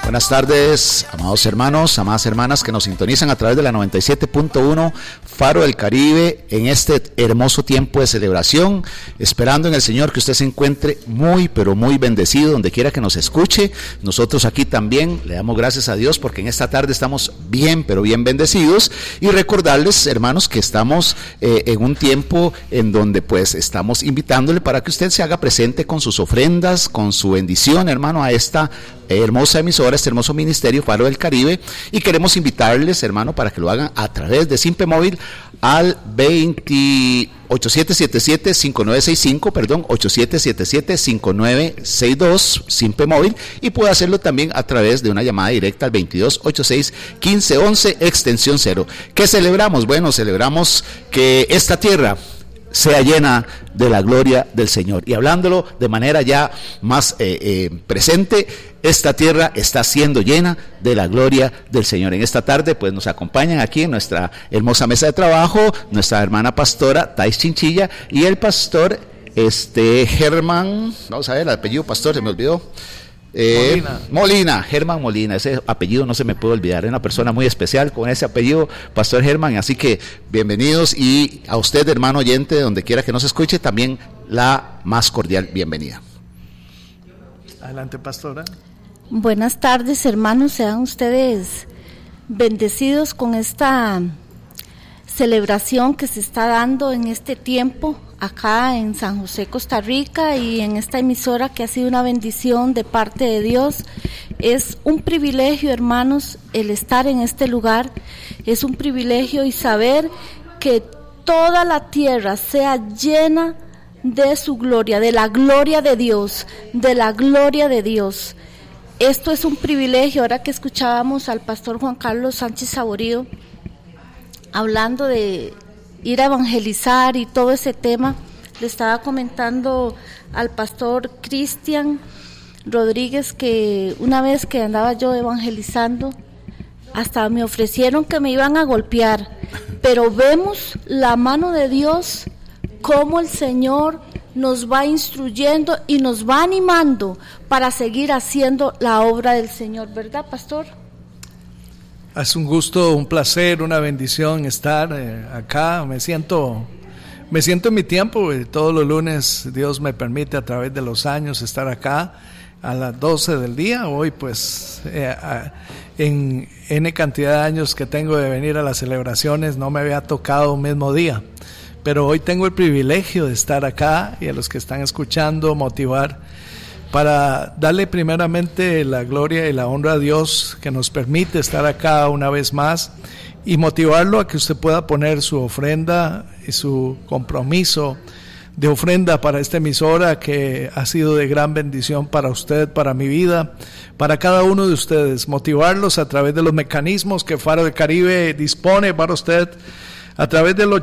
Buenas tardes, amados hermanos, amadas hermanas que nos sintonizan a través de la 97.1 Faro del Caribe en este hermoso tiempo de celebración, esperando en el Señor que usted se encuentre muy, pero muy bendecido donde quiera que nos escuche. Nosotros aquí también le damos gracias a Dios porque en esta tarde estamos bien, pero bien bendecidos, y recordarles, hermanos, que estamos en un tiempo en donde pues estamos invitándole para que usted se haga presente con sus ofrendas, con su bendición, hermano, a esta hermosa emisora, este hermoso ministerio Faro del Caribe, y queremos invitarles, hermano, para que lo hagan a través de Simpe Móvil al 8777-5962, Simpe Móvil, y puede hacerlo también a través de una llamada directa al 2286-1511, extensión 0. ¿Qué celebramos? Bueno, celebramos que esta tierra sea llena de la gloria del Señor. Y hablándolo de manera ya más presente, esta tierra está siendo llena de la gloria del Señor. En esta tarde pues nos acompañan aquí en nuestra hermosa mesa de trabajo nuestra hermana pastora Thais Chinchilla y el pastor Germán, vamos a ver el apellido pastor, se me olvidó. Germán Molina, ese apellido no se me puede olvidar, es una persona muy especial con ese apellido, Pastor Germán, así que bienvenidos, y a usted, hermano oyente, donde quiera que nos escuche, también la más cordial bienvenida. Adelante, pastora. Buenas tardes, hermanos, sean ustedes bendecidos con esta celebración que se está dando en este tiempo acá en San José, Costa Rica, y en esta emisora que ha sido una bendición de parte de Dios. Es un privilegio, hermanos, el estar en este lugar, es un privilegio, y saber que toda la tierra sea llena de su gloria, de la gloria de Dios, de la gloria de Dios. Esto es un privilegio. Ahora que escuchábamos al pastor Juan Carlos Sánchez Saborío hablando de ir a evangelizar y todo ese tema, le estaba comentando al pastor Cristian Rodríguez que una vez que andaba yo evangelizando, hasta me ofrecieron que me iban a golpear, pero vemos la mano de Dios, cómo el Señor nos va instruyendo y nos va animando para seguir haciendo la obra del Señor, ¿verdad, pastor? Es un gusto, un placer, una bendición estar acá. Me siento en mi tiempo. Todos los lunes Dios me permite a través de los años estar acá a las 12 del día. Hoy pues en N cantidad de años que tengo de venir a las celebraciones no me había tocado un mismo día, pero hoy tengo el privilegio de estar acá, y a los que están escuchando motivar para darle primeramente la gloria y la honra a Dios que nos permite estar acá una vez más, y motivarlo a que usted pueda poner su ofrenda y su compromiso de ofrenda para esta emisora que ha sido de gran bendición para usted, para mi vida, para cada uno de ustedes. Motivarlos a través de los mecanismos que Faro del Caribe dispone para usted, a través del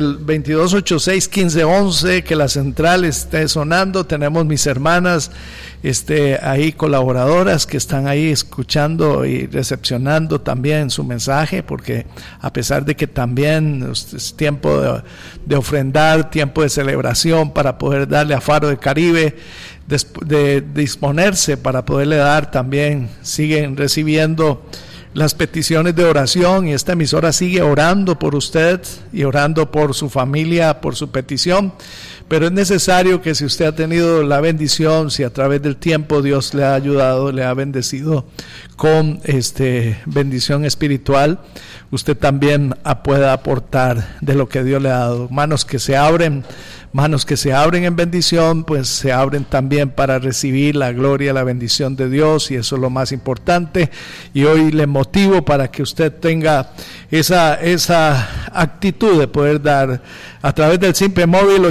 2286-1511, que la central esté sonando. Tenemos mis hermanas ahí colaboradoras que están ahí escuchando y recepcionando también su mensaje, porque a pesar de que también es tiempo de ofrendar, tiempo de celebración para poder darle a Faro del Caribe, de disponerse para poderle dar, también siguen recibiendo las peticiones de oración, y esta emisora sigue orando por usted y orando por su familia, por su petición. Pero es necesario que, si usted ha tenido la bendición, si a través del tiempo Dios le ha ayudado, le ha bendecido con bendición espiritual, usted también pueda aportar de lo que Dios le ha dado. Manos que se abren en bendición, pues se abren también para recibir la gloria, la bendición de Dios, y eso es lo más importante. Y hoy le motivo para que usted tenga esa actitud de poder dar a través del Simpe Móvil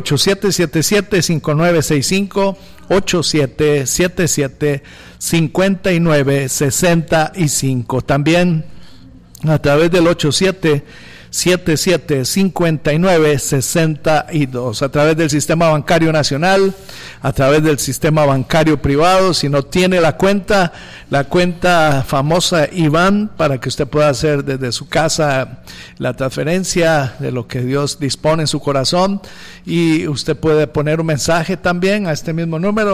8777-5965, 8777-5965. También a través del 775962, a través del Sistema Bancario Nacional, a través del Sistema Bancario Privado. Si no tiene la cuenta famosa IBAN, para que usted pueda hacer desde su casa la transferencia de lo que Dios dispone en su corazón, y usted puede poner un mensaje también a este mismo número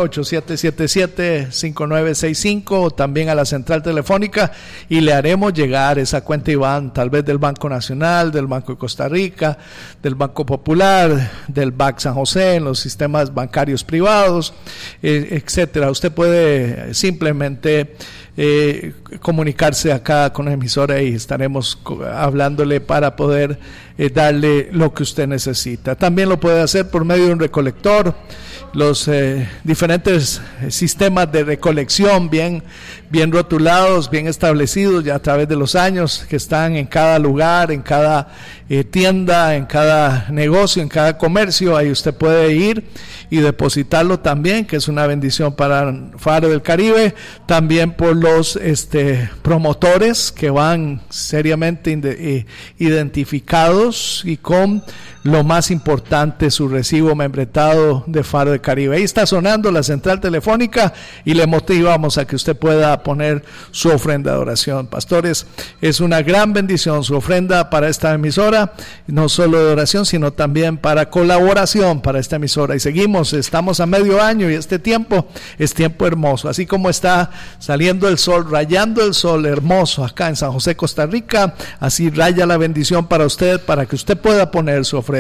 8777-5965, o también a la central telefónica, y le haremos llegar esa cuenta IBAN, tal vez del Banco Nacional, del Banco de Costa Rica, del Banco Popular, del BAC San José, en los sistemas bancarios privados, etcétera. Usted puede simplemente comunicarse acá con la emisora y estaremos hablándole para poder darle lo que usted necesita. También lo puede hacer por medio de un recolector. Los diferentes sistemas de recolección bien rotulados, bien establecidos ya a través de los años, que están en cada lugar, en cada tienda, en cada negocio, en cada comercio. Ahí usted puede ir y depositarlo también, que es una bendición para Faro del Caribe. También por los promotores que van seriamente identificados y con lo más importante, su recibo membretado de Faro del Caribe. Ahí está sonando la central telefónica y le motivamos a que usted pueda poner su ofrenda de oración. Pastores, es una gran bendición su ofrenda para esta emisora, no solo de oración, sino también para colaboración para esta emisora. Y estamos a medio año, y este tiempo es tiempo hermoso. Así como está saliendo el sol, rayando el sol hermoso acá en San José, Costa Rica, así raya la bendición para usted, para que usted pueda poner su ofrenda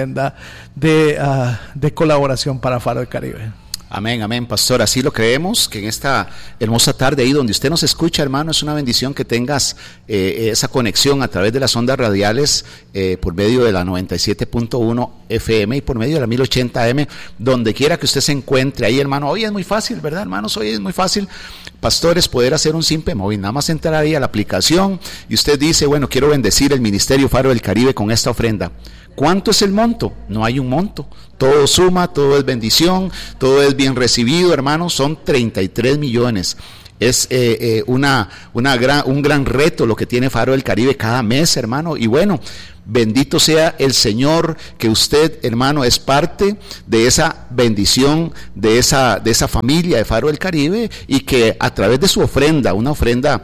de colaboración para Faro del Caribe. Amén, amén, pastor, así lo creemos, que en esta hermosa tarde ahí donde usted nos escucha, hermano, es una bendición que tengas esa conexión a través de las ondas radiales, por medio de la 97.1 FM y por medio de la 1080 AM, donde quiera que usted se encuentre ahí, hermano. Hoy es muy fácil, ¿verdad, hermanos? Hoy es muy fácil, pastores, poder hacer un simple móvil, nada más entrar ahí a la aplicación y usted dice, bueno, quiero bendecir el Ministerio Faro del Caribe con esta ofrenda. ¿Cuánto es el monto? No hay un monto. Todo suma, todo es bendición, todo es bien recibido, hermanos. Son 33 millones. Es un gran reto lo que tiene Faro del Caribe cada mes, hermano. Y bueno, bendito sea el Señor, que usted, hermano, es parte de esa bendición, de esa familia de Faro del Caribe, y que a través de su ofrenda, una ofrenda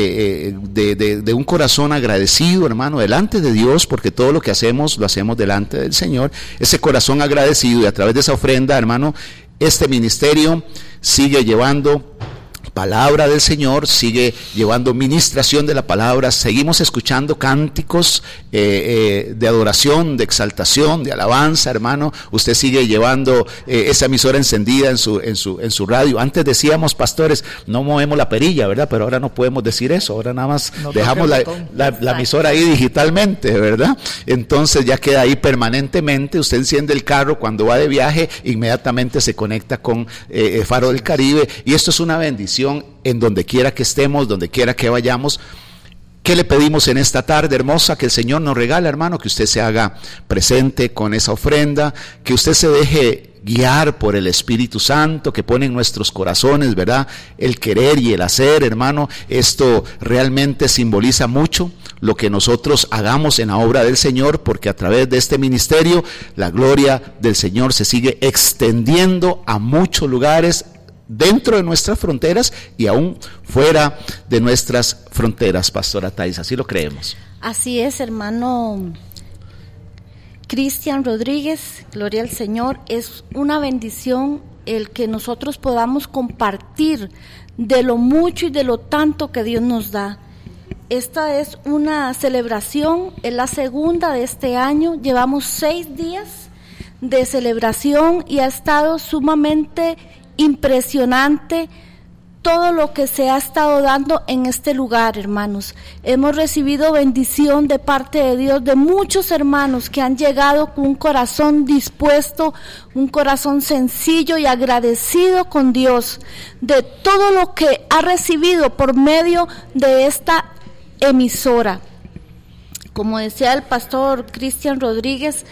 de un corazón agradecido, hermano, delante de Dios, porque todo lo que hacemos, lo hacemos delante del Señor, ese corazón agradecido, y a través de esa ofrenda, hermano, este ministerio sigue llevando palabra del Señor, sigue llevando ministración de la palabra, seguimos escuchando cánticos de adoración, de exaltación, de alabanza, hermano. Usted sigue llevando esa emisora encendida en su radio. Antes decíamos, pastores, no movemos la perilla, ¿verdad? Pero ahora no podemos decir eso, ahora nada más dejamos la emisora ahí digitalmente, ¿verdad? Entonces ya queda ahí permanentemente. Usted enciende el carro cuando va de viaje, inmediatamente se conecta con Faro del Caribe, y esto es una bendición en donde quiera que estemos, donde quiera que vayamos. ¿Qué le pedimos en esta tarde hermosa? Que el Señor nos regala, hermano, que usted se haga presente con esa ofrenda, que usted se deje guiar por el Espíritu Santo que pone en nuestros corazones, ¿verdad? El querer y el hacer, hermano. Esto realmente simboliza mucho lo que nosotros hagamos en la obra del Señor, porque a través de este ministerio la gloria del Señor se sigue extendiendo a muchos lugares dentro de nuestras fronteras y aún fuera de nuestras fronteras, pastora Thais, así lo creemos. Así es, hermano Cristian Rodríguez, gloria al Señor. Es una bendición el que nosotros podamos compartir de lo mucho y de lo tanto que Dios nos da. Esta es una celebración, es la segunda de este año, llevamos 6 días de celebración y ha estado sumamente impresionante todo lo que se ha estado dando en este lugar, hermanos. Hemos recibido bendición de parte de Dios, de muchos hermanos que han llegado con un corazón dispuesto, un corazón sencillo y agradecido con Dios, de todo lo que ha recibido por medio de esta emisora. Como decía el pastor Cristian Rodríguez,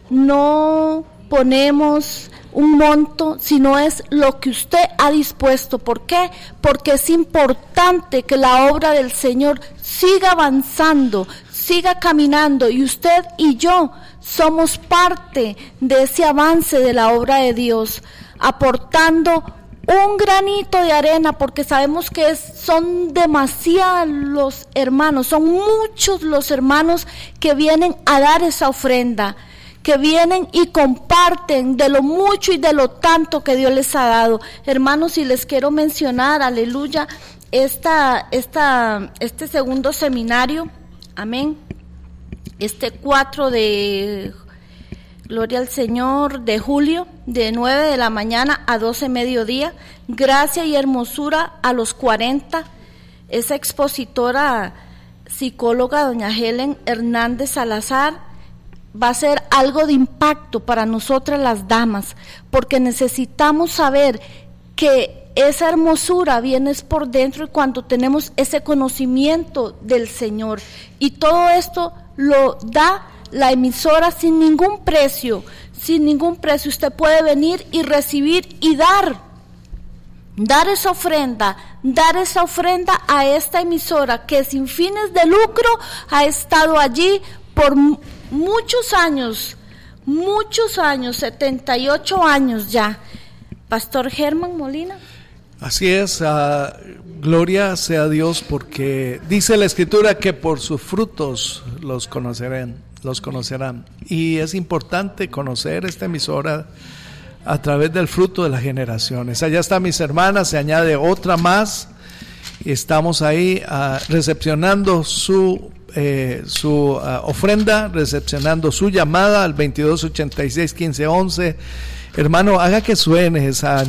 no ponemos un monto, sino es lo que usted ha dispuesto. ¿Por qué? Porque es importante que la obra del Señor siga avanzando, siga caminando, y usted y yo somos parte de ese avance de la obra de Dios, aportando un granito de arena, porque sabemos que son demasiados los hermanos, son muchos los hermanos que vienen a dar esa ofrenda, que vienen y comparten de lo mucho y de lo tanto que Dios les ha dado. Hermanos, y les quiero mencionar, aleluya, este segundo seminario, amén, 4 de, gloria al Señor, de julio, de 9 de la mañana a 12 mediodía, gracia y hermosura a los 40, esa expositora psicóloga, doña Helen Hernández Salazar, va a ser algo de impacto para nosotras las damas, porque necesitamos saber que esa hermosura viene por dentro, y cuando tenemos ese conocimiento del Señor, y todo esto lo da la emisora sin ningún precio, usted puede venir y recibir y dar esa ofrenda a esta emisora que sin fines de lucro ha estado allí por muchos años, 78 años ya. Pastor Germán Molina. Así es, gloria sea a Dios, porque dice la Escritura que por sus frutos los conocerán. Y es importante conocer esta emisora a través del fruto de las generaciones. Allá están mis hermanas, se añade otra más. Estamos ahí recepcionando su ofrenda, recepcionando su llamada al 2286-1511. Hermano, haga que suene esa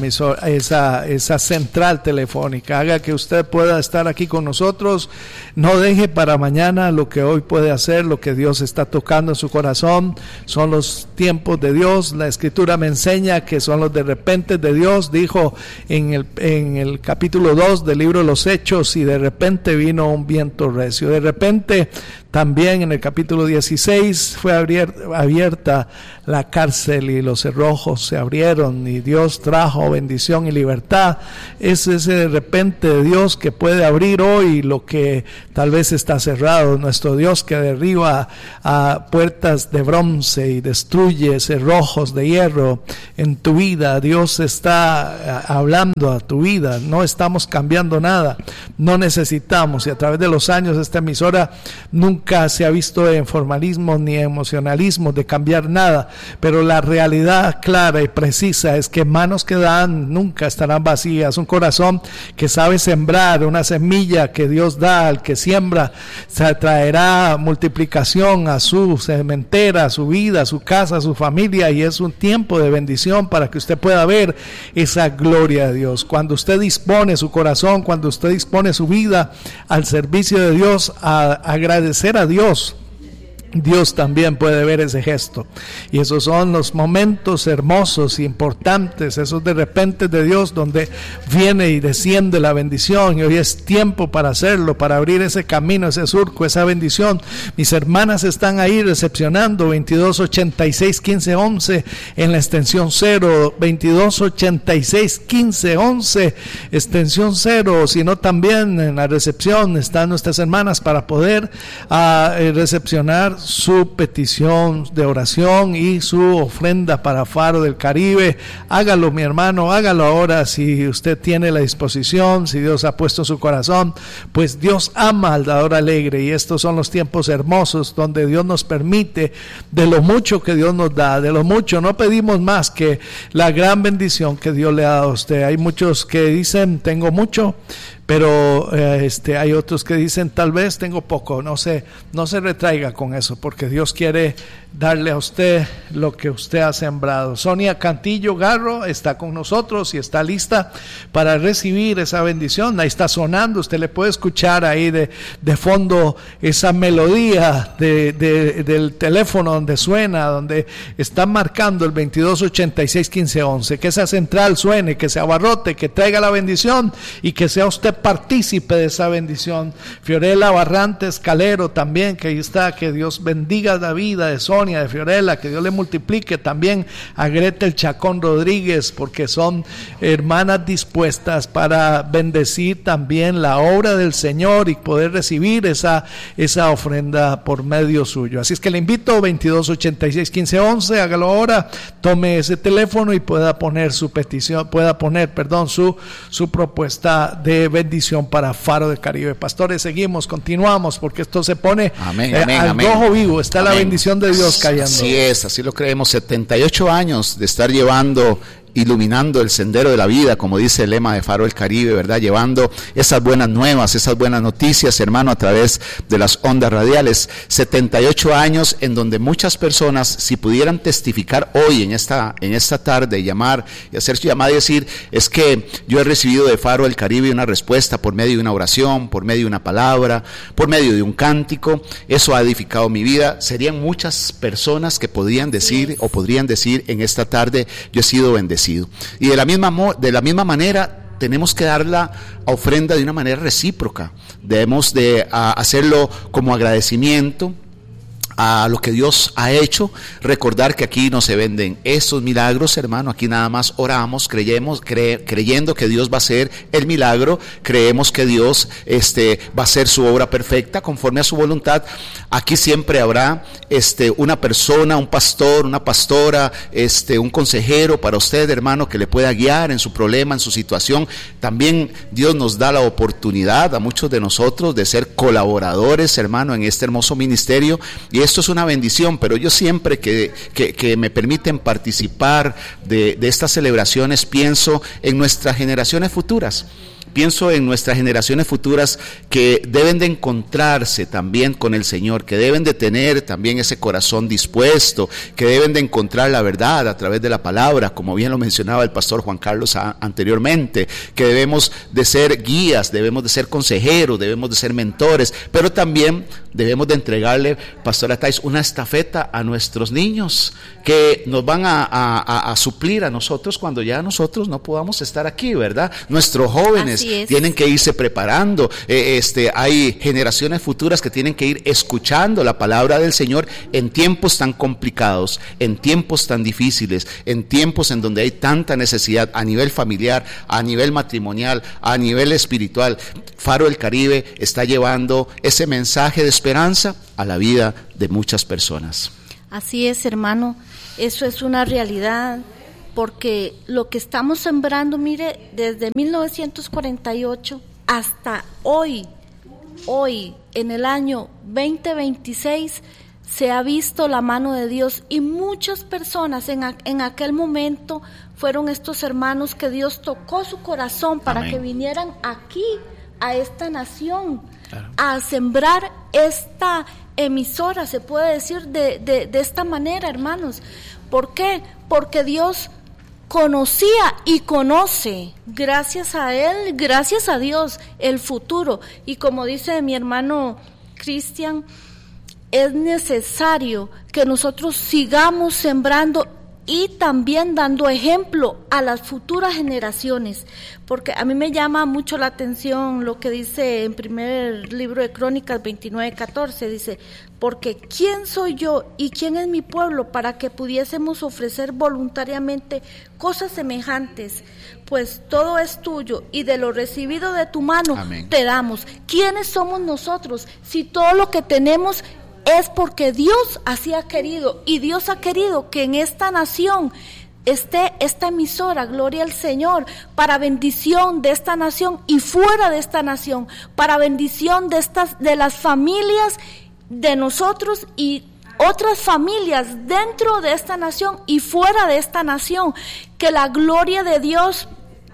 central telefónica, haga que usted pueda estar aquí con nosotros. No deje para mañana lo que hoy puede hacer, lo que Dios está tocando en su corazón. Son los tiempos de Dios. La Escritura me enseña que son los de repente de Dios. Dijo en el capítulo 2 del libro de los Hechos, y de repente vino un viento recio. De repente también en el capítulo 16 fue abierta la cárcel y los cerrojos se abrieron y Dios trajo bendición y libertad. Es ese de repente de Dios que puede abrir hoy lo que tal vez está cerrado. Nuestro Dios que derriba a puertas de bronce y destruye cerrojos de hierro en tu vida. Dios está hablando a tu vida. No estamos cambiando nada, no necesitamos, y a través de los años esta emisora nunca se ha visto en formalismo ni emocionalismo de cambiar nada, pero la realidad clara y precisa es que manos que dan nunca estarán vacías. Un corazón que sabe sembrar, una semilla que Dios da al que siembra, se traerá multiplicación a su sementera, a su vida, a su casa, a su familia, y es un tiempo de bendición para que usted pueda ver esa gloria de Dios. Cuando usted dispone su corazón, cuando usted dispone su vida al servicio de Dios, a agradecer a Dios, Dios también puede ver ese gesto. Y esos son los momentos hermosos e importantes, esos de repente de Dios, donde viene y desciende la bendición. Y hoy es tiempo para hacerlo, para abrir ese camino, ese surco, esa bendición. Mis hermanas están ahí recepcionando 2286-1511 en la extensión 0, 2286-1511 extensión 0, sino también en la recepción están nuestras hermanas para poder recepcionar su petición de oración y su ofrenda para Faro del Caribe. Hágalo, mi hermano, hágalo ahora si usted tiene la disposición, si Dios ha puesto en su corazón, pues Dios ama al dador alegre, y estos son los tiempos hermosos donde Dios nos permite, de lo mucho que Dios nos da, de lo mucho, no pedimos más que la gran bendición que Dios le ha dado a usted. Hay muchos que dicen tengo mucho, pero hay otros que dicen tal vez tengo poco. No se retraiga con eso, porque Dios quiere darle a usted lo que usted ha sembrado. Sonia Cantillo Garro está con nosotros y está lista para recibir esa bendición. Ahí está sonando, usted le puede escuchar ahí de fondo esa melodía del teléfono donde suena, donde está marcando el 2286-1511. Que esa central suene, que se abarrote, que traiga la bendición y que sea usted partícipe de esa bendición. Fiorella Barrantes Calero también, que ahí está, que Dios bendiga la vida de Sonia, de Fiorella, que Dios le multiplique también a Gretel Chacón Rodríguez, porque son hermanas dispuestas para bendecir también la obra del Señor y poder recibir esa ofrenda por medio suyo. Así es que le invito, 2286-1511, hágalo ahora, tome ese teléfono y pueda poner su petición, su propuesta de bendición para Faro del Caribe. Pastores, seguimos, continuamos, porque esto se pone al rojo vivo, está la bendición de Dios cayendo. Así es, así lo creemos. 78 años de estar iluminando el sendero de la vida, como dice el lema de Faro del Caribe, ¿verdad? Llevando esas buenas nuevas, esas buenas noticias, hermano, a través de las ondas radiales. 78 años en donde muchas personas, si pudieran testificar hoy en esta tarde, llamar y hacer su llamada y decir, es que yo he recibido de Faro del Caribe una respuesta por medio de una oración, por medio de una palabra, por medio de un cántico, eso ha edificado mi vida. Serían muchas personas que podrían decir en esta tarde, yo he sido bendecido. Y de la misma manera tenemos que dar la ofrenda de una manera recíproca. Debemos de hacerlo como agradecimiento a lo que Dios ha hecho. Recordar que aquí no se venden estos milagros, hermano. Aquí nada más oramos, creyendo que Dios va a hacer el milagro. Creemos que Dios va a hacer su obra perfecta conforme a su voluntad. Aquí siempre habrá una persona, un pastor, una pastora, un consejero para usted, hermano, que le pueda guiar en su problema, en su situación. También Dios nos da la oportunidad a muchos de nosotros de ser colaboradores, hermano, en este hermoso ministerio. Y esto es una bendición, pero yo siempre que me permiten participar de estas celebraciones, pienso en nuestras generaciones futuras. Pienso en nuestras generaciones futuras que deben de encontrarse también con el Señor, que deben de tener también ese corazón dispuesto, que deben de encontrar la verdad a través de la palabra, como bien lo mencionaba el pastor Juan Carlos anteriormente, que debemos de ser guías, debemos de ser consejeros, debemos de ser mentores, pero también debemos de entregarle, pastora Thais, una estafeta a nuestros niños, que nos van a suplir a nosotros cuando ya nosotros no podamos estar aquí, ¿verdad? Nuestros jóvenes tienen que irse preparando. Hay generaciones futuras que tienen que ir escuchando la palabra del Señor en tiempos tan complicados, en tiempos tan difíciles, en tiempos en donde hay tanta necesidad a nivel familiar, a nivel matrimonial, a nivel espiritual. Faro del Caribe está llevando ese mensaje de esperanza a la vida de muchas personas. Así es, hermano, eso es una realidad. Porque lo que estamos sembrando, mire, desde 1948 hasta hoy, en el año 2026, se ha visto la mano de Dios, y muchas personas en aquel momento fueron estos hermanos que Dios tocó su corazón para que vinieran aquí, a esta nación, a sembrar esta emisora, se puede decir de esta manera, hermanos. ¿Por qué? Porque Dios conocía y conoce, gracias a Él, gracias a Dios, el futuro. Y como dice mi hermano Cristian, es necesario que nosotros sigamos sembrando y también dando ejemplo a las futuras generaciones, porque a mí me llama mucho la atención lo que dice en primer libro de Crónicas 29:14, dice: porque ¿quién soy yo y quién es mi pueblo para que pudiésemos ofrecer voluntariamente cosas semejantes? Pues todo es tuyo, y de lo recibido de tu mano te damos. ¿Quiénes somos nosotros si todo lo que tenemos es porque Dios así ha querido? Y Dios ha querido que en esta nación esté esta emisora, gloria al Señor, para bendición de esta nación y fuera de esta nación, para bendición de las familias de nosotros y otras familias dentro de esta nación y fuera de esta nación. Que la gloria de Dios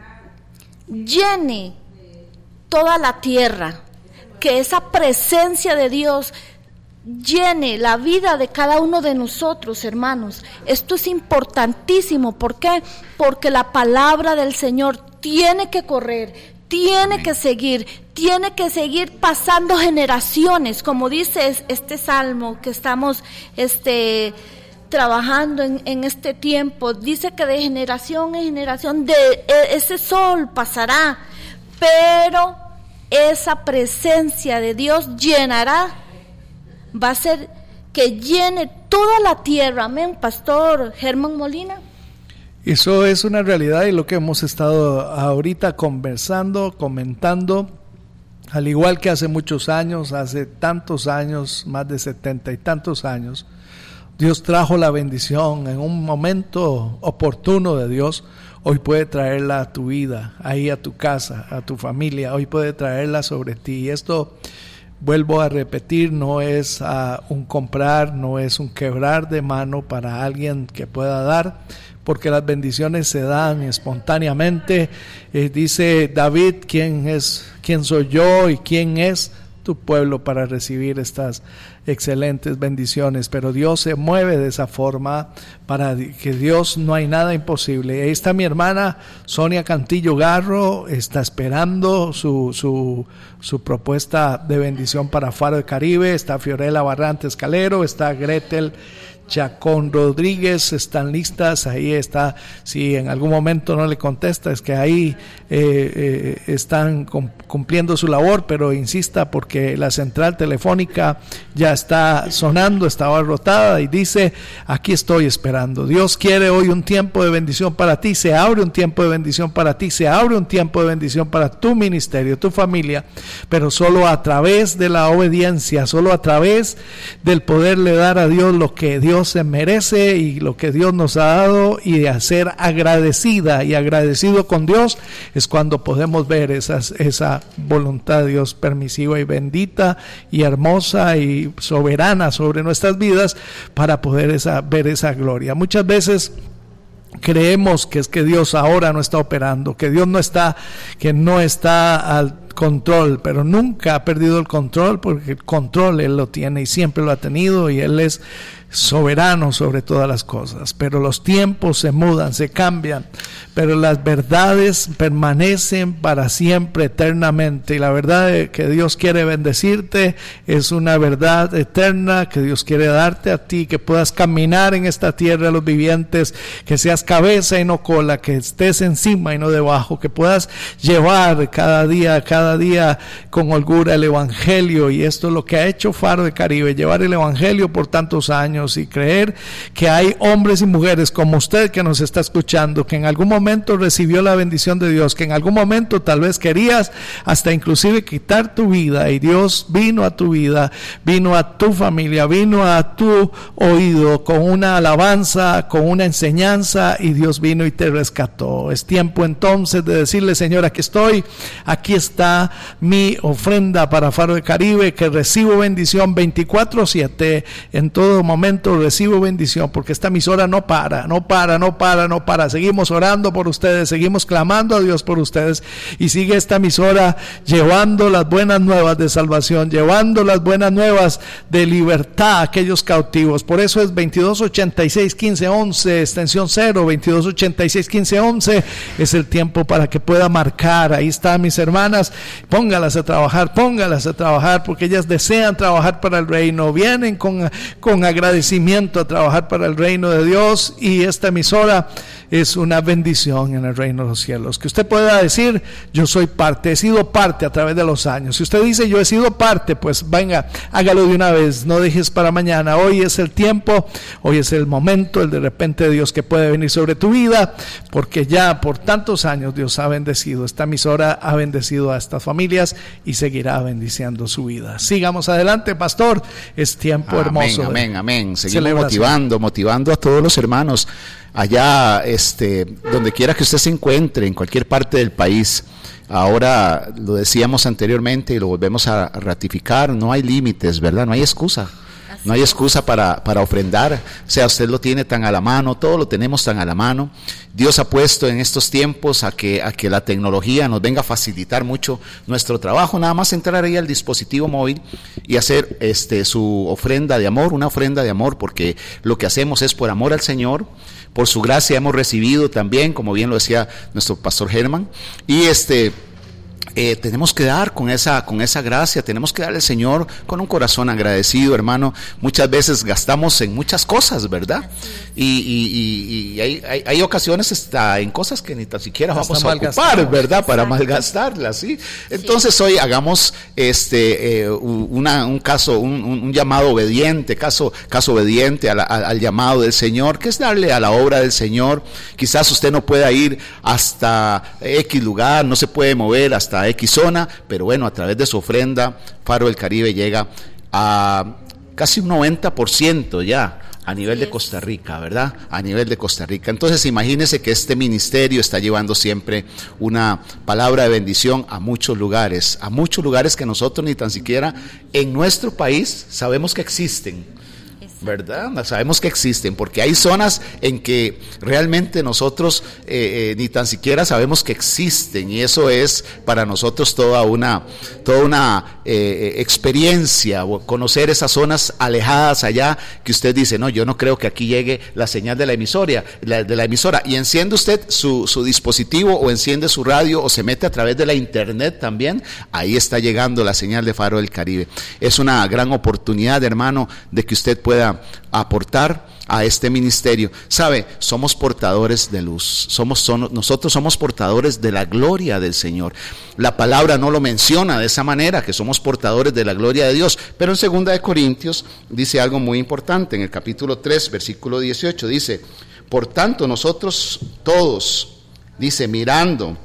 llene toda la tierra, que esa presencia de Dios llene la vida de cada uno de nosotros, hermanos. Esto es importantísimo. ¿Por qué? Porque la palabra del Señor tiene que correr, tiene que seguir pasando generaciones, como dice este salmo que estamos trabajando en este tiempo. Dice que de generación en generación ese sol pasará, pero esa presencia de Dios llenará, va a ser que llene toda la tierra. Amén, Pastor Germán Molina. Eso es una realidad y lo que hemos estado ahorita conversando, comentando, al igual que hace muchos años, hace tantos años, más de 70 y tantos años, Dios trajo la bendición en un momento oportuno de Dios. Hoy puede traerla a tu vida, ahí a tu casa, a tu familia, hoy puede traerla sobre ti. Y esto, vuelvo a repetir, no es un comprar, no es un quebrar de mano para alguien que pueda dar, porque las bendiciones se dan espontáneamente. Dice David, ¿quién soy yo y quién es tu pueblo para recibir estas excelentes bendiciones? Pero Dios se mueve de esa forma, para que Dios no hay nada imposible. Ahí está mi hermana Sonia Cantillo Garro, está esperando su propuesta de bendición para Faro del Caribe. Está Fiorella Barrantes Calero, está Gretel Chacón Rodríguez, están listas. Ahí está, si en algún momento no le contesta, es que ahí están cumpliendo su labor, pero insista, porque la central telefónica ya está sonando, estaba rotada, y dice: aquí estoy esperando. Dios quiere hoy un tiempo de bendición para ti, se abre un tiempo de bendición para ti, se abre un tiempo de bendición para tu ministerio, tu familia, pero solo a través de la obediencia, solo a través del poderle dar a Dios lo que Dios se merece y lo que Dios nos ha dado, y de ser agradecida y agradecido con Dios, es cuando podemos ver esa voluntad de Dios permisiva y bendita y hermosa y soberana sobre nuestras vidas, para poder ver esa gloria. Muchas veces creemos que es que Dios ahora no está operando, que Dios no está al control, pero nunca ha perdido el control, porque el control Él lo tiene y siempre lo ha tenido, y Él es soberano sobre todas las cosas. Pero los tiempos se mudan, se cambian, pero las verdades permanecen para siempre, eternamente. Y la verdad de que Dios quiere bendecirte es una verdad eterna que Dios quiere darte a ti, que puedas caminar en esta tierra de los vivientes, que seas cabeza y no cola, que estés encima y no debajo, que puedas llevar cada día con holgura el evangelio. Y esto es lo que ha hecho Faro del Caribe, llevar el evangelio por tantos años, y creer que hay hombres y mujeres como usted que nos está escuchando, que en algún momento recibió la bendición de Dios, que en algún momento tal vez querías hasta inclusive quitar tu vida, y Dios vino a tu vida, vino a tu familia, vino a tu oído con una alabanza, con una enseñanza, y Dios vino y te rescató. Es tiempo entonces de decirle: Señor, aquí estoy, aquí está mi ofrenda para Faro del Caribe, que recibo bendición 24/7, en todo momento recibo bendición, porque esta emisora no para. Seguimos orando por ustedes, seguimos clamando a Dios por ustedes, y sigue esta emisora llevando las buenas nuevas de salvación, llevando las buenas nuevas de libertad a aquellos cautivos. Por eso es 2286-1511, extensión 0, 2286-1511, es el tiempo para que pueda marcar. Ahí están mis hermanas, póngalas a trabajar, porque ellas desean trabajar para el reino, vienen con agradecimiento a trabajar para el reino de Dios, y esta emisora es una bendición en el reino de los cielos. Que usted pueda decir: yo soy parte, he sido parte a través de los años. Si usted dice: yo he sido parte, pues venga, hágalo de una vez, no dejes para mañana. Hoy es el tiempo, hoy es el momento, el de repente de Dios que puede venir sobre tu vida, porque ya por tantos años Dios ha bendecido, esta emisora ha bendecido a estas familias y seguirá bendiciendo su vida. Sigamos adelante, pastor, es tiempo hermoso. Amén. Seguimos motivando a todos los hermanos allá, donde quiera que usted se encuentre, en cualquier parte del país. Ahora, lo decíamos anteriormente y lo volvemos a ratificar: no hay límites, ¿verdad? No hay excusa. No hay excusa para ofrendar. O sea, usted lo tiene tan a la mano, todo lo tenemos tan a la mano. Dios ha puesto en estos tiempos a que la tecnología nos venga a facilitar mucho nuestro trabajo. Nada más entrar ahí al dispositivo móvil y hacer su ofrenda de amor, una ofrenda de amor, porque lo que hacemos es por amor al Señor. Por su gracia hemos recibido también, como bien lo decía nuestro pastor Germán, y tenemos que dar con esa gracia, tenemos que darle al Señor con un corazón agradecido, hermano. Muchas veces gastamos en muchas cosas, ¿verdad? Y hay ocasiones hasta en cosas que ni tan siquiera vamos a ocupar, ¿verdad? Para malgastarlas, ¿sí? Entonces hoy hagamos un llamado obediente, caso obediente al llamado del Señor, que es darle a la obra del Señor. Quizás usted no pueda ir hasta X lugar, no se puede mover hasta X zona, pero bueno, a través de su ofrenda, Faro del Caribe llega a casi un 90% ya a nivel de Costa Rica, ¿verdad? A nivel de Costa Rica. Entonces imagínese que este ministerio está llevando siempre una palabra de bendición a muchos lugares que nosotros ni tan siquiera en nuestro país sabemos que existen, ¿verdad? Sabemos que existen, porque hay zonas en que realmente nosotros ni tan siquiera sabemos que existen, y eso es para nosotros toda una experiencia, conocer esas zonas alejadas allá, que usted dice, no, yo no creo que aquí llegue la señal de la emisora, y enciende usted su dispositivo, o enciende su radio, o se mete a través de la internet también, ahí está llegando la señal de Faro del Caribe. Es una gran oportunidad, hermano, de que usted pueda aportar a este ministerio. Sabe, somos portadores de luz, nosotros somos portadores de la gloria del Señor. La palabra no lo menciona de esa manera, que somos portadores de la gloria de Dios, pero en 2 de Corintios dice algo muy importante, en el capítulo 3, versículo 18, dice, por tanto nosotros todos, dice, mirando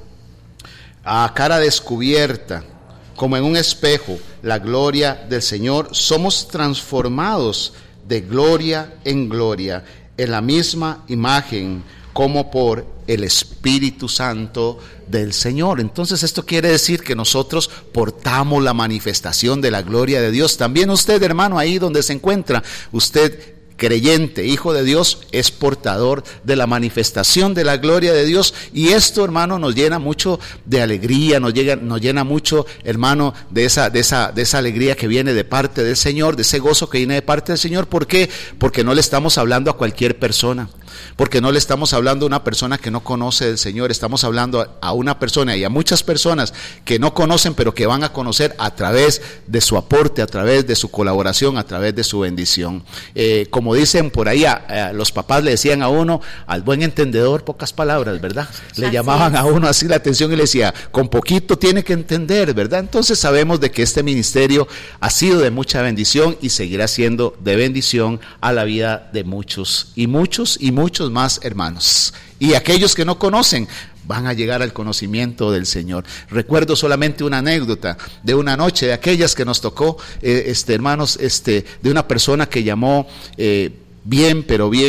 a cara descubierta, como en un espejo, la gloria del Señor, somos transformados de gloria en gloria, en la misma imagen, como por el Espíritu Santo del Señor. Entonces esto quiere decir que nosotros portamos la manifestación de la gloria de Dios. También usted, hermano, ahí donde se encuentra, usted, creyente, hijo de Dios, es portador de la manifestación de la gloria de Dios, y esto, hermano, nos llena mucho de alegría, nos llena mucho, hermano, de esa alegría que viene de parte del Señor, de ese gozo que viene de parte del Señor. ¿Por qué? Porque no le estamos hablando a cualquier persona, porque no le estamos hablando a una persona que no conoce del Señor, estamos hablando a una persona y a muchas personas que no conocen, pero que van a conocer a través de su aporte, a través de su colaboración, a través de su bendición. Como dicen por ahí, los papás le decían a uno, al buen entendedor, pocas palabras, ¿verdad? Le llamaban a uno así la atención y le decía, con poquito tiene que entender, ¿verdad? Entonces sabemos de que este ministerio ha sido de mucha bendición y seguirá siendo de bendición a la vida de muchos y muchos más hermanos. Y aquellos que no conocen van a llegar al conocimiento del Señor. Recuerdo solamente una anécdota de una noche de aquellas que nos tocó, hermanos, de una persona que llamó bien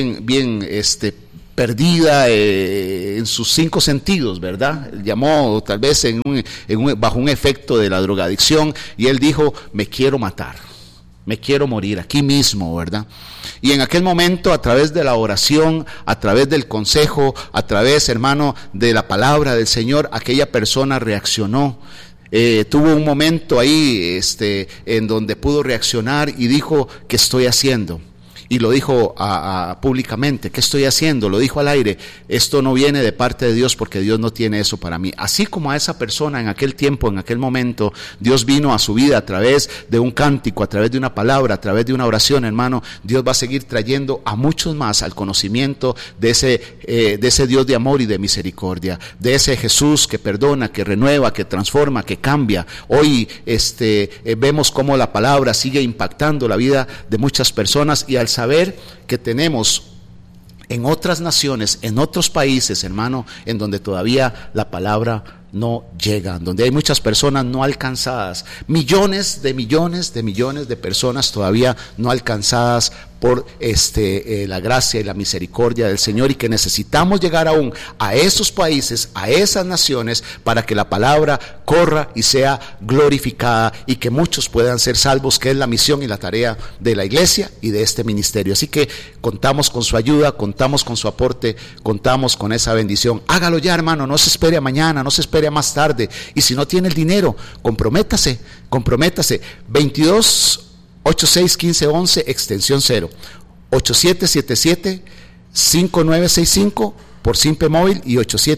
perdida en sus 5 sentidos, ¿verdad? Llamó tal vez bajo un efecto de la drogadicción, y él dijo, me quiero matar, me quiero morir aquí mismo, ¿verdad? Y en aquel momento, a través de la oración, a través del consejo, a través, hermano, de la palabra del Señor, aquella persona reaccionó. Tuvo un momento ahí en donde pudo reaccionar y dijo, ¿qué estoy haciendo? Y lo dijo públicamente, ¿qué estoy haciendo? Lo dijo al aire, esto no viene de parte de Dios, porque Dios no tiene eso para mí. Así como a esa persona en aquel tiempo, en aquel momento, Dios vino a su vida a través de un cántico, a través de una palabra, a través de una oración, hermano, Dios va a seguir trayendo a muchos más al conocimiento de ese Dios de amor y de misericordia, de ese Jesús que perdona, que renueva, que transforma, que cambia. Hoy vemos cómo la palabra sigue impactando la vida de muchas personas, y al saber que tenemos en otras naciones, en otros países, hermano, en donde todavía la palabra no llega, donde hay muchas personas no alcanzadas, millones de personas todavía no alcanzadas por la gracia y la misericordia del Señor, y que necesitamos llegar aún a esos países, a esas naciones, para que la palabra corra y sea glorificada, y que muchos puedan ser salvos, que es la misión y la tarea de la iglesia y de este ministerio. Así que contamos con su ayuda, contamos con su aporte, contamos con esa bendición. Hágalo ya, hermano, no se espere a mañana, no se espere a más tarde, y si no tiene el dinero, comprométase. 2286-1511, extensión 0, 8777-5965, por Simpe Móvil y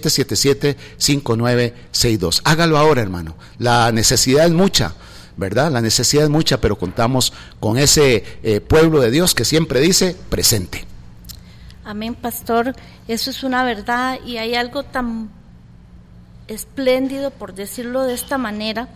8777-5962. Hágalo ahora, hermano. La necesidad es mucha, ¿verdad? La necesidad es mucha, pero contamos con ese pueblo de Dios que siempre dice presente. Amén, pastor. Eso es una verdad, y hay algo tan espléndido, por decirlo de esta manera,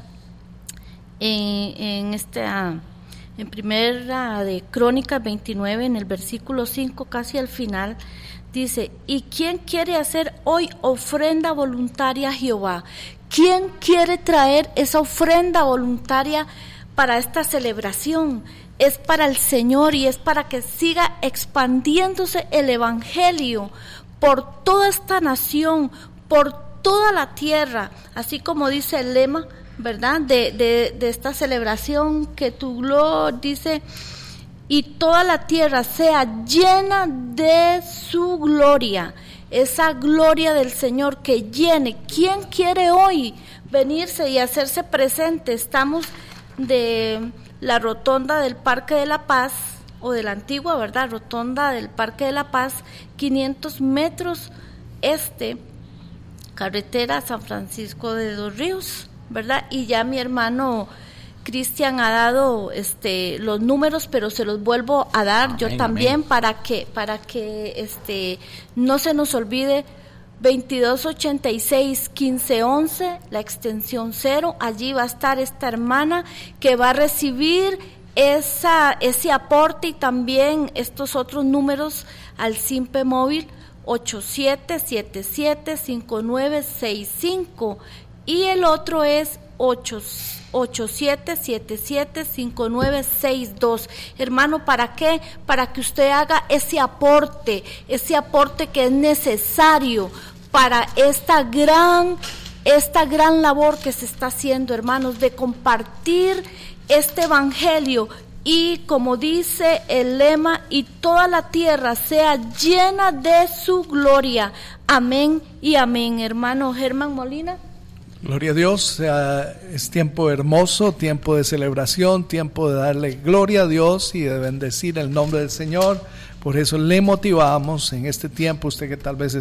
en primera de Crónicas 29, en el versículo 5, casi al final, dice: ¿y quién quiere hacer hoy ofrenda voluntaria a Jehová? ¿Quién quiere traer esa ofrenda voluntaria para esta celebración? Es para el Señor, y es para que siga expandiéndose el evangelio por toda esta nación, por toda la tierra, así como dice el lema, ¿verdad? De esta celebración, que tu gloria, dice, y toda la tierra sea llena de su gloria. Esa gloria del Señor que llene. ¿Quién quiere hoy venirse y hacerse presente? Estamos de la rotonda del Parque de la Paz, o de la antigua, ¿verdad?, rotonda del Parque de la Paz, 500 metros carretera San Francisco de Dos Ríos, ¿verdad? Y ya mi hermano Cristian ha dado los números, pero se los vuelvo a dar. Amén, yo también, amén. para que no se nos olvide. 2286-1511, la extensión 0, allí va a estar esta hermana que va a recibir ese aporte, y también estos otros números al Simpe Móvil 8777-5965, y el otro es 8777-5962. Hermano, ¿para qué? Para que usted haga ese aporte que es necesario para esta gran labor que se está haciendo, hermanos, de compartir este evangelio. Y como dice el lema, y toda la tierra sea llena de su gloria. Amén y amén. Hermano Germán Molina. Gloria a Dios. Es tiempo hermoso, tiempo de celebración, tiempo de darle gloria a Dios y de bendecir el nombre del Señor. Por eso le motivamos en este tiempo, usted que tal vez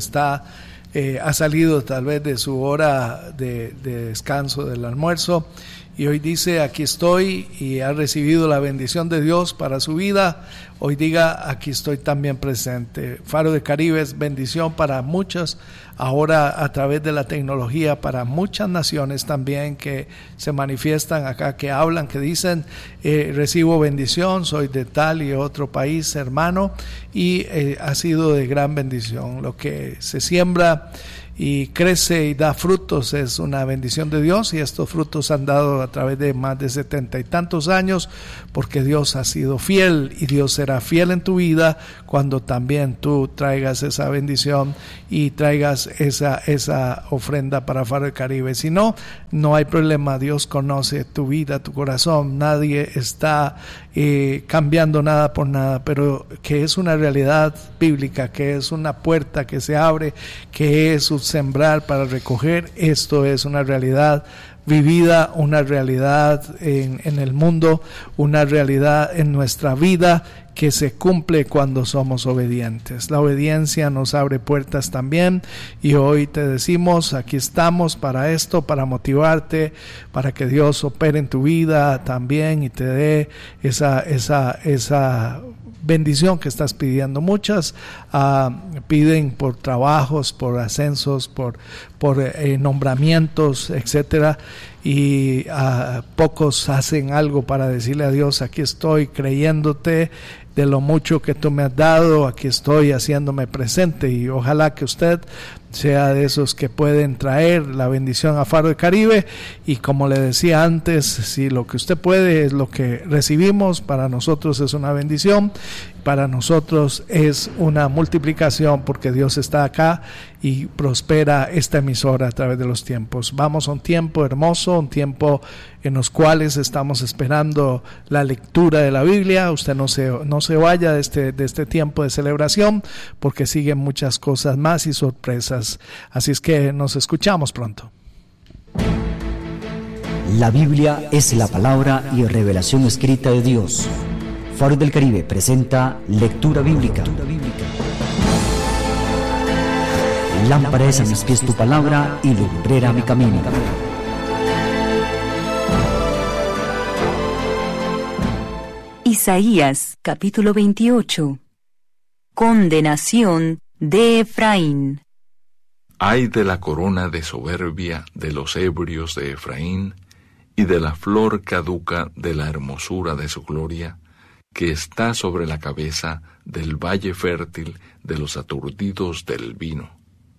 ha salido tal vez de su hora de descanso del almuerzo, y hoy dice: aquí estoy, y ha recibido la bendición de Dios para su vida. Hoy diga: aquí estoy también presente. Faro del Caribe es bendición para muchas, ahora a través de la tecnología, para muchas naciones también que se manifiestan acá, que hablan, que dicen: recibo bendición, soy de tal y otro país, hermano, y ha sido de gran bendición. Lo que se siembra y crece y da frutos es una bendición de Dios, y estos frutos han dado a través de más de 70 y tantos años, porque Dios ha sido fiel, y Dios será fiel en tu vida cuando también tú traigas esa bendición y traigas esa ofrenda para Faro del Caribe. Si no, no hay problema. Dios conoce tu vida, tu corazón. Nadie está cambiando nada por nada, pero que es una realidad bíblica, que es una puerta que se abre, que es un sembrar para recoger. Esto es una realidad vivida, una realidad en el mundo, una realidad en nuestra vida, que se cumple cuando somos obedientes. La obediencia nos abre puertas también, y hoy te decimos: aquí estamos para esto, para motivarte, para que Dios opere en tu vida también y te dé esa bendición que estás pidiendo. Muchas piden por trabajos, por ascensos, por nombramientos, etcétera, y pocos hacen algo para decirle a Dios: aquí estoy creyéndote de lo mucho que tú me has dado, aquí estoy haciéndome presente. Y ojalá que usted sea de esos que pueden traer la bendición a Faro del Caribe. Y como le decía antes, si lo que usted puede es lo que recibimos, para nosotros es una bendición, para nosotros es una multiplicación, porque Dios está acá y prospera esta emisora a través de los tiempos. Vamos a un tiempo hermoso, un tiempo en los cuales estamos esperando la lectura de la Biblia. Usted no se vaya de este tiempo de celebración, porque siguen muchas cosas más y sorpresas. Así es que nos escuchamos pronto. La Biblia es la palabra y revelación escrita de Dios. Faro del Caribe presenta Lectura Bíblica. Lámpara es a mis pies tu palabra y lumbrera mi camino. Isaías, capítulo 28. Condenación de Efraín. Ay de la corona de soberbia de los ebrios de Efraín, y de la flor caduca de la hermosura de su gloria, que está sobre la cabeza del valle fértil de los aturdidos del vino.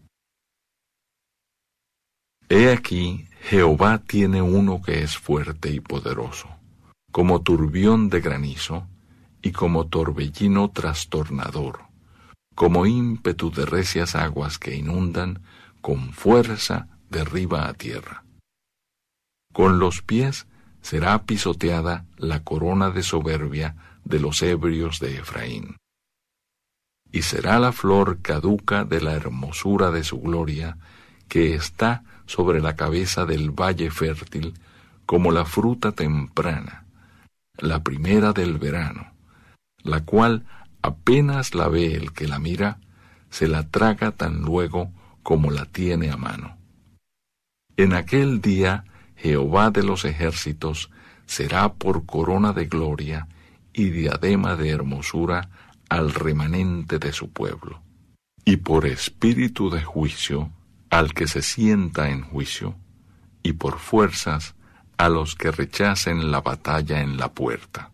He aquí, Jehová tiene uno que es fuerte y poderoso, como turbión de granizo, y como torbellino trastornador, como ímpetu de recias aguas que inundan, con fuerza derriba a tierra. Con los pies será pisoteada la corona de soberbia de los ebrios de Efraín. Y será la flor caduca de la hermosura de su gloria, que está sobre la cabeza del valle fértil, como la fruta temprana, la primera del verano, la cual apenas la ve el que la mira, se la traga tan luego como la tiene a mano. En aquel día Jehová de los ejércitos será por corona de gloria y diadema de hermosura al remanente de su pueblo, y por espíritu de juicio al que se sienta en juicio, y por fuerzas a los que rechacen la batalla en la puerta.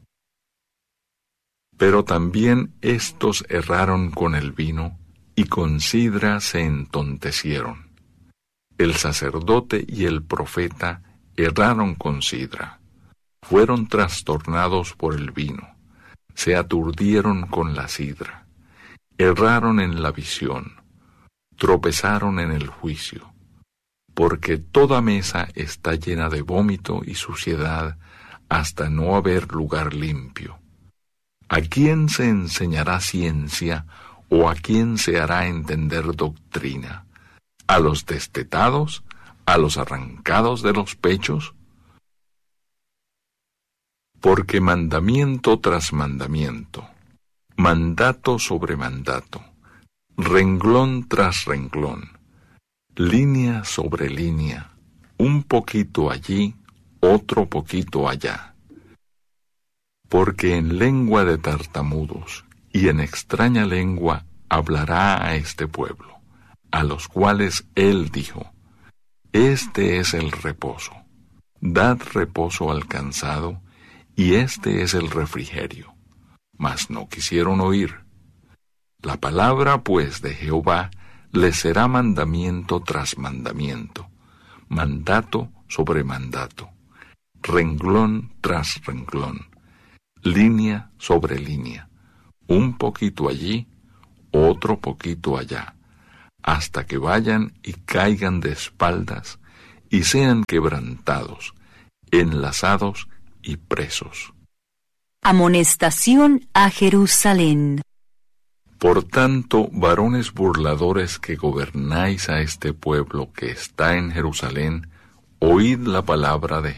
Pero también éstos erraron con el vino, y con sidra se entontecieron. El sacerdote y el profeta erraron con sidra, fueron trastornados por el vino, se aturdieron con la sidra, erraron en la visión, tropezaron en el juicio, porque toda mesa está llena de vómito y suciedad hasta no haber lugar limpio. ¿A quién se enseñará ciencia o a quién se hará entender doctrina? ¿A los destetados? ¿A los arrancados de los pechos? Porque mandamiento tras mandamiento, mandato sobre mandato, renglón tras renglón, línea sobre línea, un poquito allí, otro poquito allá. Porque en lengua de tartamudos y en extraña lengua hablará a este pueblo, a los cuales él dijo: Este es el reposo, dad reposo al cansado, y este es el refrigerio. Mas no quisieron oír. La palabra pues de Jehová les será mandamiento tras mandamiento, mandato sobre mandato, renglón tras renglón, línea sobre línea, un poquito allí, otro poquito allá, hasta que vayan y caigan de espaldas y sean quebrantados, enlazados y presos. Amonestación a Jerusalén. Por tanto, varones burladores que gobernáis a este pueblo que está en Jerusalén, oíd la palabra de